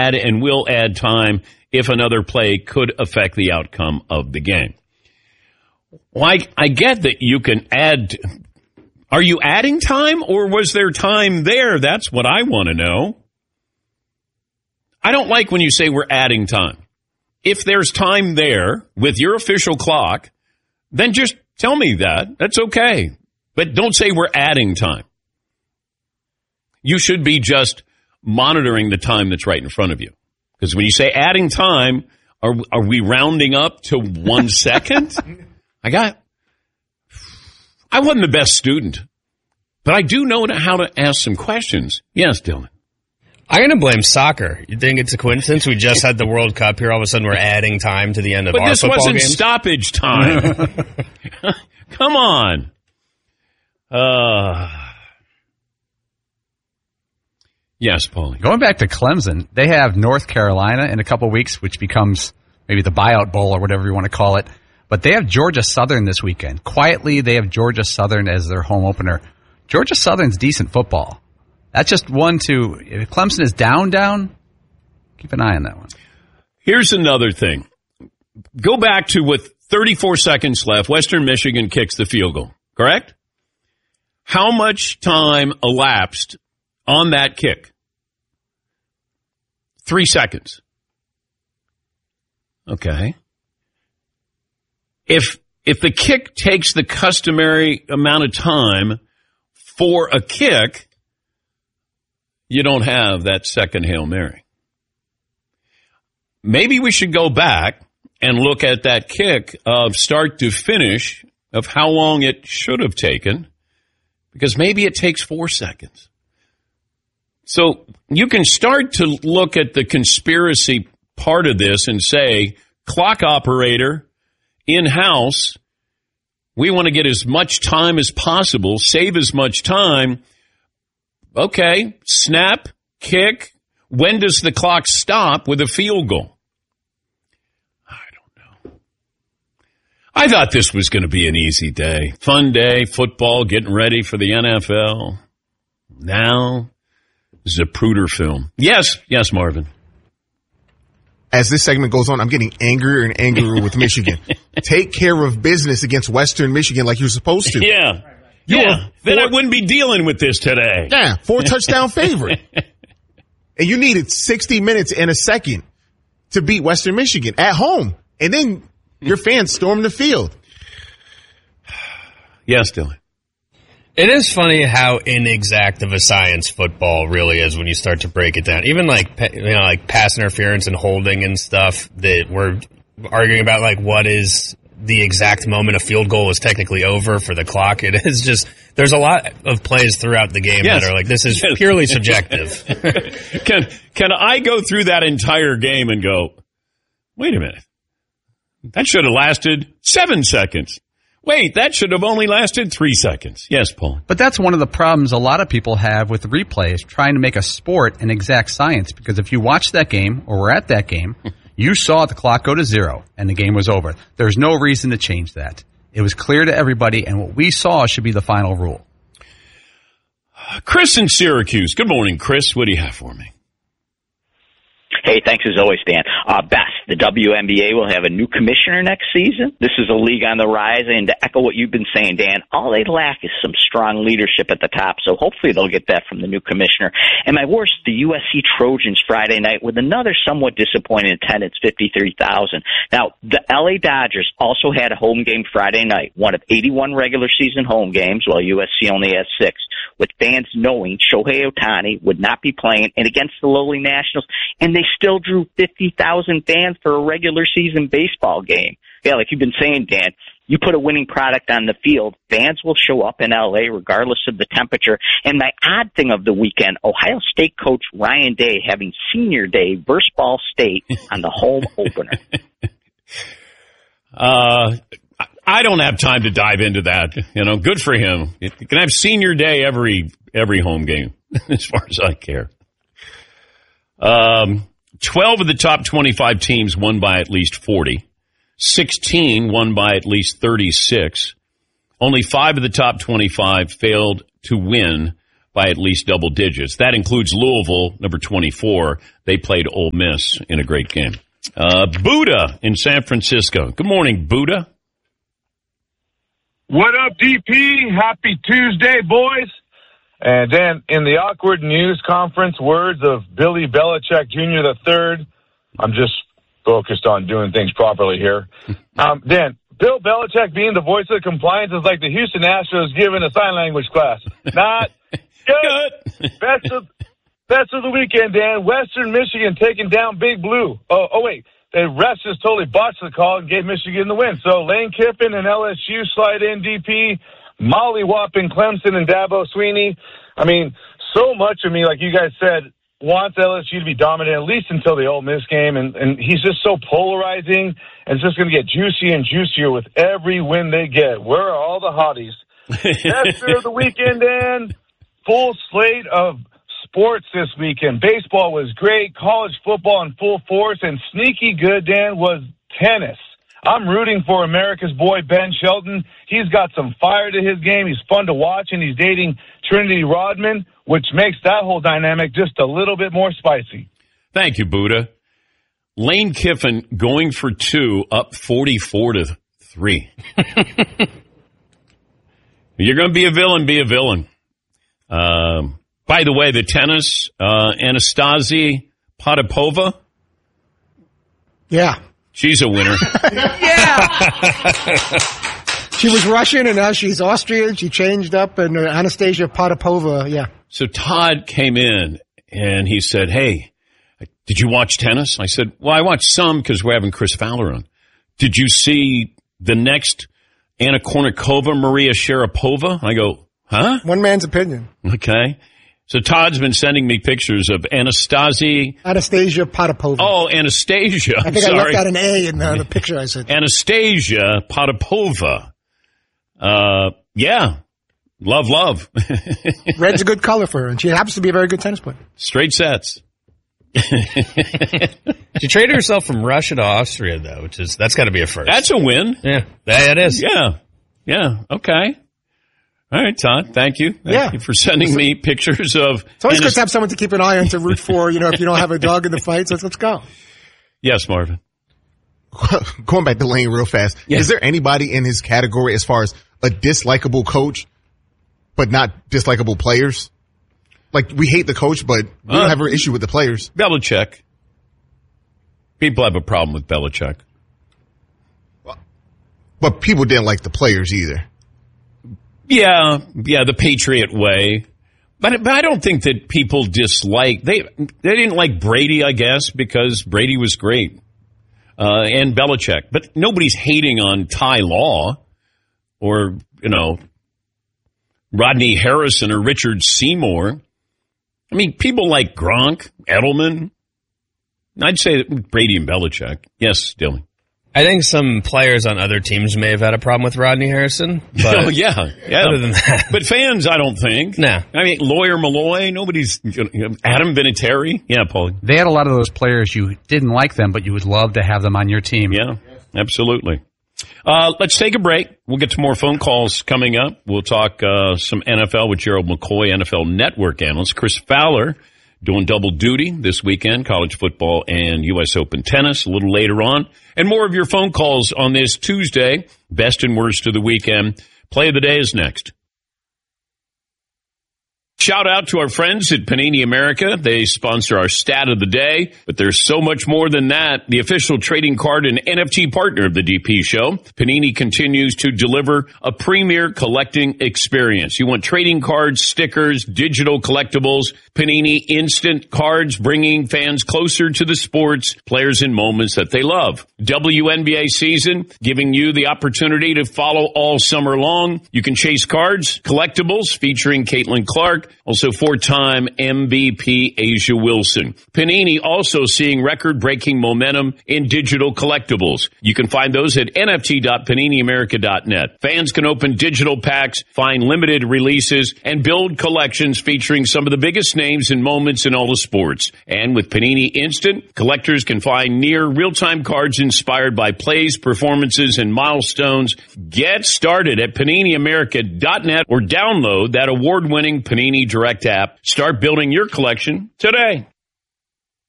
add and will add time if another play could affect the outcome of the game. Well, I get that you can add. Are you adding time, or was there time there? That's what I want to know. I don't like when you say we're adding time. If there's time there with your official clock, then just tell me that. That's okay. But don't say we're adding time. You should be just monitoring the time that's right in front of you. Because when you say adding time, are we rounding up to 1 second? I wasn't the best student, but I do know how to ask some questions. Yes, Dylan. I'm going to blame soccer. You think it's a coincidence? We just had the World Cup here. All of a sudden, we're adding time to the end of our football games. But this wasn't stoppage time. Come on. Yes, Paulie. Going back to Clemson, they have North Carolina in a couple weeks, which becomes maybe the buyout bowl or whatever you want to call it. But they have Georgia Southern this weekend. Quietly, they have Georgia Southern as their home opener. Georgia Southern's decent football. That's just one to, if Clemson is down, keep an eye on that one. Here's another thing. Go back to with 34 seconds left, Western Michigan kicks the field goal, correct? How much time elapsed on that kick? 3 seconds. Okay. If the kick takes the customary amount of time for a kick, you don't have that second Hail Mary. Maybe we should go back and look at that kick of start to finish of how long it should have taken, because maybe it takes 4 seconds. So you can start to look at the conspiracy part of this and say, clock operator, in-house, we want to get as much time as possible, save as much time. Okay, snap, kick. When does the clock stop with a field goal? I don't know. I thought this was going to be an easy day. Fun day, football, getting ready for the NFL. Now, Zapruder film. Yes, Marvin. As this segment goes on, I'm getting angrier and angrier with Michigan. Take care of business against Western Michigan like you're supposed to. Yeah. Then I wouldn't be dealing with this today. Yeah, 4-touchdown favorite. And you needed 60 minutes and a second to beat Western Michigan at home. And then your fans stormed the field. Yes, Dylan. It is funny how inexact of a science football really is when you start to break it down. Even like pass interference and holding and stuff that we're arguing about, like what is the exact moment a field goal is technically over for the clock. It is just, there's a lot of plays throughout the game that are like, this is purely subjective. Can I go through that entire game and go, wait a minute, that should have lasted 7 seconds. Wait, that should have only lasted 3 seconds. Yes, Paul. But that's one of the problems a lot of people have with replay is trying to make a sport an exact science. Because if you watch that game or were at that game, you saw the clock go to 0 and the game was over. There's no reason to change that. It was clear to everybody, and what we saw should be the final rule. Chris in Syracuse. Good morning, Chris. What do you have for me? Hey, thanks as always, Dan. Best, the WNBA will have a new commissioner next season. This is a league on the rise, and to echo what you've been saying, Dan, all they lack is some strong leadership at the top, so hopefully they'll get that from the new commissioner. And my worst, the USC Trojans Friday night with another somewhat disappointing attendance, 53,000. Now, the LA Dodgers also had a home game Friday night, one of 81 regular season home games, while USC only has 6, with fans knowing Shohei Ohtani would not be playing, and against the lowly Nationals, and they still drew 50,000 fans for a regular season baseball game. Yeah, like you've been saying, Dan, you put a winning product on the field, fans will show up in L.A. regardless of the temperature. And my odd thing of the weekend, Ohio State coach Ryan Day having senior day versus Ball State on the home opener. I don't have time to dive into that. You know, good for him. You can have senior day every home game, as far as I care. 12 of the top 25 teams won by at least 40. 16 won by at least 36. Only 5 of the top 25 failed to win by at least double digits. That includes Louisville, number 24. They played Ole Miss in a great game. Buddha in San Francisco. Good morning, Buddha. What up, DP? Happy Tuesday, boys. And then in the awkward news conference words of Billy Belichick Jr. III, I'm just focused on doing things properly here. Dan, Bill Belichick being the voice of compliance is like the Houston Astros giving a sign language class. Not good. Best of the weekend, Dan. Western Michigan taking down Big Blue. Oh wait. The refs just totally botched the call and gave Michigan the win. So Lane Kiffin and LSU slide in, DP. Molly Whopping Clemson and Dabo Sweeney. I mean, so much of me, like you guys said, wants LSU to be dominant, at least until the Ole Miss game. And he's just so polarizing. And it's just going to get juicier and juicier with every win they get. Where are all the hotties? Best of the weekend, Dan. Full slate of sports this weekend. Baseball was great. College football in full force. And sneaky good, Dan, was tennis. I'm rooting for America's boy, Ben Shelton. He's got some fire to his game. He's fun to watch, and he's dating Trinity Rodman, which makes that whole dynamic just a little bit more spicy. Thank you, Buddha. Lane Kiffin going for 2, up 44-3. You're going to be a villain, by the way, the tennis, Anastasia Potapova. Yeah. She's a winner. She was Russian, and now she's Austrian. She changed up, and Anastasia Potapova, yeah. So Todd came in, and he said, hey, did you watch tennis? I said, well, I watched some because we're having Chris Fowler on. Did you see the next Anna Kournikova, Maria Sharapova? I go, huh? One man's opinion. Okay. So Todd's been sending me pictures of Anastasia Potapova. Oh, Anastasia. I think I left out an A in the picture I said. Anastasia Potapova. Yeah. Love. Red's a good color for her, and she happens to be a very good tennis player. Straight sets. She traded herself from Russia to Austria, though, that's got to be a first. That's a win. Yeah, that is. Yeah. Okay. All right, Todd. Thank you. Thank you for sending me pictures of. It's always good to have someone to keep an eye on to root for. If you don't have a dog in the fight, so let's go. Yes, Marvin. Going back to Lane real fast. Yeah. Is there anybody in his category as far as a dislikable coach, but not dislikable players? Like, we hate the coach, but we don't have an issue with the players. Belichick. People have a problem with Belichick. But people didn't like the players either. Yeah, the Patriot way. But I don't think that people dislike. They didn't like Brady, I guess, because Brady was great. And Belichick. But nobody's hating on Ty Law or, Rodney Harrison or Richard Seymour. I mean, people like Gronk, Edelman. I'd say Brady and Belichick. Yes, Dylan. I think some players on other teams may have had a problem with Rodney Harrison. But yeah. Other than that. But fans, I don't think. Nah. I mean, Lawyer Malloy, nobody's, Adam Vinatieri. Yeah, Paul. They had a lot of those players you didn't like them, but you would love to have them on your team. Yeah, absolutely. Let's take a break. We'll get to more phone calls coming up. We'll talk some NFL with Gerald McCoy, NFL Network analyst. Chris Fowler doing double duty this weekend, college football and U.S. Open tennis a little later on. And more of your phone calls on this Tuesday. Best and worst of the weekend. Play of the day is next. Shout out to our friends at Panini America. They sponsor our stat of the day, but there's so much more than that. The official trading card and NFT partner of the DP show, Panini continues to deliver a premier collecting experience. You want trading cards, stickers, digital collectibles, Panini Instant Cards, bringing fans closer to the sports, players, and moments that they love. WNBA season, giving you the opportunity to follow all summer long. You can chase cards, collectibles featuring Caitlin Clark, also four-time MVP Asia Wilson. Panini also seeing record-breaking momentum in digital collectibles. You can find those at nft.paniniamerica.net. Fans can open digital packs, find limited releases, and build collections featuring some of the biggest names and moments in all the sports. And with Panini Instant, collectors can find near real-time cards inspired by plays, performances, and milestones. Get started at paniniamerica.net or download that award-winning Panini Panini Direct app. Start building your collection today.